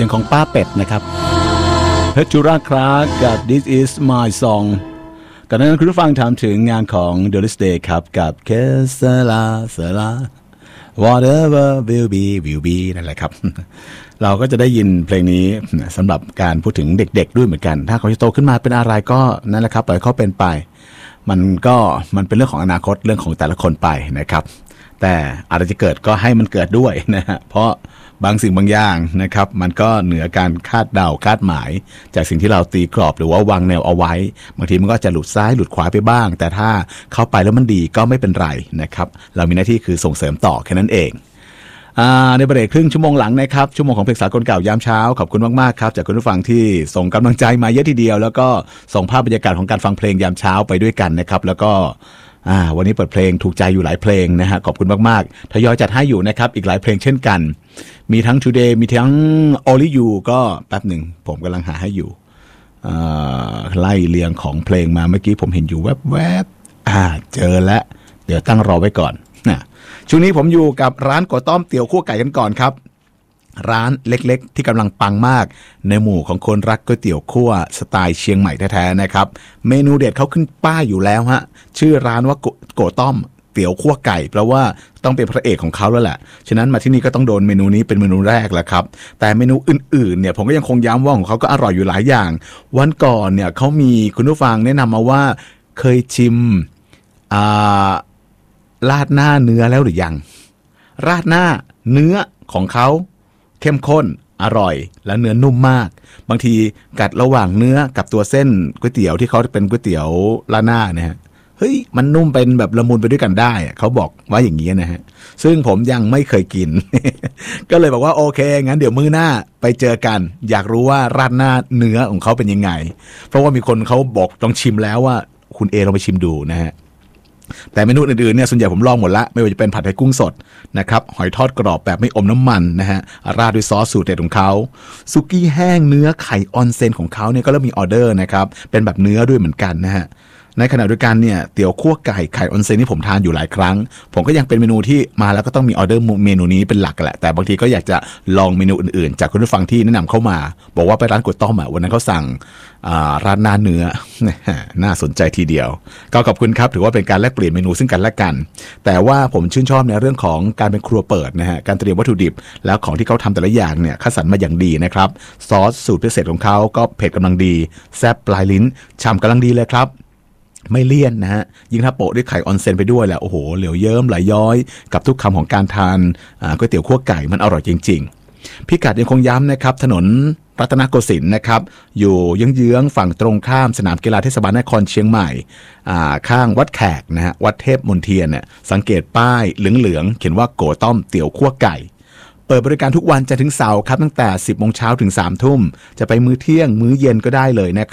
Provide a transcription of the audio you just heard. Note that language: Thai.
สียงของป้าเป็ดนะครับเพชรจุราครากับ This is my song ก่อนหน้านั้นคุณผู้ฟังถามถึงงานของ Doris Day ครับกับ Kesala Whatever will be นั่นแหละครับเราก็จะได้ยินเพลงนี้สำหรับการพูดถึงเด็กๆด้วยเหมือนกันถ้าเขาจะโตขึ้นมาเป็นอะไรก็นั่นแหละครับปล่อยเขาเป็นไปมันเป็นเรื่องของอนาคตเรื่องของแต่ละคนไปนะครับแต่อะไรจะเกิดก็ให้มันเกิดด้วยนะฮะเพราะบางสิ่งบางอย่างนะครับมันก็เหนือการคาดเดาคาดหมายจากสิ่งที่เราตีกรอบหรือว่าวางแนวเอาไว้บางทีมันก็จะหลุดซ้ายหลุดขวาไปบ้างแต่ถ้าเข้าไปแล้วมันดีก็ไม่เป็นไรนะครับเรามีหน้าที่คือส่งเสริมต่อแค่นั้นเองในเบรกครึ่งชั่วโมงหลังนะครับชั่วโมงของเพลงสากลเก่ายามเช้าขอบคุณมากๆครับจากคุณผู้ฟังที่ส่งกำลังใจมาเยอะทีเดียวแล้วก็ส่งภาพบรรยากาศของการฟังเพลงยามเช้าไปด้วยกันนะครับแล้วก็วันนี้เปิดเพลงถูกใจอยู่หลายเพลงนะฮะขอบคุณมากๆทยอยจัดให้อยู่นะครับอีกหลายเพลงเช่นกันมีทั้ง Today มีทั้ง Only You ก็แป๊บหนึ่งผมกำลังหาให้อยู่ไล่เรียงของเพลงมาเมื่อกี้ผมเห็นอยู่แวบๆเจอแล้วเดี๋ยวตั้งรอไว้ก่อนนะช่วงนี้ผมอยู่กับร้านก๋วยต้มเตี๋ยวคั่วไก่กันก่อนครับร้านเล็กๆที่กำลังปังมากในหมู่ของคนรักก๋วยเตี๋ยวคั่วสไตล์เชียงใหม่แท้ๆนะครับเมนูเด็ดเขาขึ้นป้ายอยู่แล้วฮะชื่อร้านว่าโกต้มเตี๋ยวคั่วไก่เพราะว่าต้องเป็นพระเอกของเขาแล้วแหละฉะนั้นมาที่นี่ก็ต้องโดนเมนูนี้เป็นเมนูแรกแหละครับแต่เมนูอื่นๆเนี่ยผมก็ยังคงย้ำว่าของเขาก็อร่อยอยู่หลายอย่างวันก่อนเนี่ยเขามีคุณผู้ฟังแนะนำมาว่าเคยชิมราดหน้าเนื้อแล้วหรือยังราดหน้าเนื้อของเขาเข้มข้นอร่อยและเนื้อนุ่มมากบางทีกัดระหว่างเนื้อกับตัวเส้นก๋วยเตี๋ยวที่เขาเป็นก๋วยเตี๋ยวราดหน้าเนี่ยเฮ้ยมันนุ่มเป็นแบบละมุนไปด้วยกันได้เขาบอกว่าอย่างนี้นะฮะซึ่งผมยังไม่เคยกิน ก็เลยบอกว่าโอเคงั้นเดี๋ยวมื้อหน้าไปเจอกันอยากรู้ว่าราดหน้าเนื้อของเขาเป็นยังไงเพราะว่ามีคนเขาบอกต้องชิมแล้วว่าคุณเอลองไปชิมดูนะฮะแต่เมนูอื่นๆเนี่ยส่วนใหญ่ผมลองหมดละไม่ว่าจะเป็นผัดไทยกุ้งสดนะครับหอยทอดกรอบแบบไม่อมน้ำมันนะฮะราดด้วยซอสสูตรเด็ดของเขาซุกี้แห้งเนื้อไข่ออนเซ็นของเขาเนี่ยก็เริ่มมีออเดอร์นะครับเป็นแบบเนื้อด้วยเหมือนกันนะฮะในขณะเดียวกันเนี่ยเตี๋ยวคั่วไก่ไข่ออนเซ็นที่ผมทานอยู่หลายครั้งผมก็ยังเป็นเมนูที่มาแล้วก็ต้องมีออเดอร์เมนูนี้เป็นหลักแหละแต่บางทีก็อยากจะลองเมนูอื่นๆจากคุณผู้ฟังที่แนะนำเข้ามาบอกว่าไปร้านก๋วยต้มวันนั้นเขาสั่งร้านหน้าเนื้อ น่าสนใจทีเดียวก็ขอบคุณครับถือว่าเป็นการแลกเปลี่ยนเมนูซึ่งกันและกันแต่ว่าผมชื่นชอบในเรื่องของการเป็นครัวเปิดนะฮะการเตรียมวัตถุดิบแล้วของที่เขาทำแต่ละอย่างเนี่ยคัดสรรมาอย่างดีนะครับซอสสูตรพิเศษของเขาก็เผ็ดกำลังดีแซ่บปลายลิ้นฉ่ำกำลังดีเลยครับไม่เลี่ยนนะฮะยิ่งถ้าโปะด้วยไข่ออนเซ็นไปด้วยแหละโอ้โหเหลวเยิ้มไหลย้อยกับทุกคำของการทานก๋วยเตี๋ยวคั่วไก่มันอร่อยจริงๆพิกัดยังคงย้ำนะครับถนนรัตนโกสินทร์นะครับอยู่เยื้องๆฝั่งตรงข้ามสนามกีฬาเทศบาลนครเชียงใหม่ข้างวัดแขกนะฮะวัดเทพมนเทียนเนี่ยสังเกตป้ายเหลืองๆเขียนว่าโกต้มเตี๋ยวคั่วไก่เปิดบริการทุกวันจันทร์ถึงเสาร์ครับตั้งแต่ 10:00 นถึง 3:00 นจะไปมื้อเที่ยงมื้อเย็นก็ได้เลยนะครับ